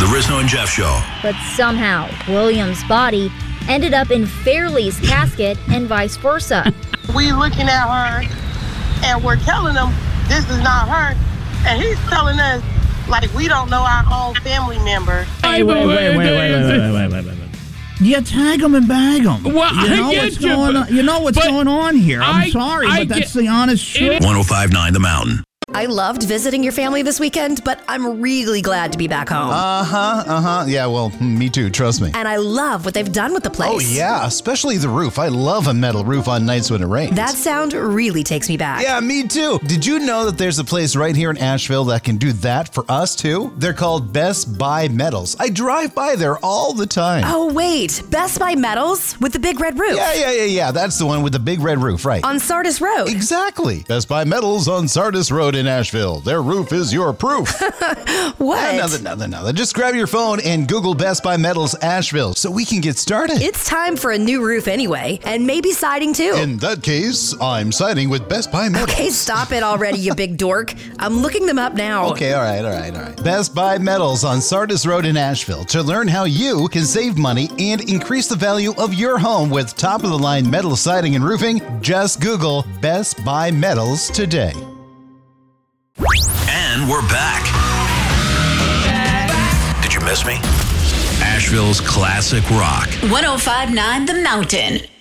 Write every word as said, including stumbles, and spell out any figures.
The Rizzo and Jeff Show. But somehow, William's body ended up in Fairley's casket and vice versa. We looking at her, and we're telling him this is not her, and he's telling us like we don't know our own family member. Hey, wait, wait, wait, wait, wait, wait, wait, wait, wait, wait. You tag them and bag them. Well, you know I what's get you, going but- on. You know what's but going on here. I'm I- sorry, I but that's get- the honest truth. one oh five point nine The Mountain. I loved visiting your family this weekend, but I'm really glad to be back home. Uh-huh, uh-huh. Yeah, well, me too, trust me. And I love what they've done with the place. Oh, yeah, especially the roof. I love a metal roof on nights when it rains. That sound really takes me back. Yeah, me too. Did you know that there's a place right here in Asheville that can do that for us too? They're called Best Buy Metals. I drive by there all the time. Oh, wait. Best Buy Metals with the big red roof. Yeah, yeah, yeah, yeah. That's the one with the big red roof, right? On Sardis Road. Exactly. Best Buy Metals on Sardis Road in Asheville. Their roof is your proof. What? Nothing, nothing, nothing. Just grab your phone and Google Best Buy Metals Asheville so we can get started. It's time for a new roof anyway, and maybe siding too. In that case, I'm siding with Best Buy Metals. Okay, stop it already, you big dork. I'm looking them up now. Okay, all right, all right, all right. Best Buy Metals on Sardis Road in Asheville to learn how you can save money and increase the value of your home with top-of-the-line metal siding and roofing. Just Google Best Buy Metals today. And we're back. Did you miss me? Asheville's classic rock. one oh five point nine The Mountain.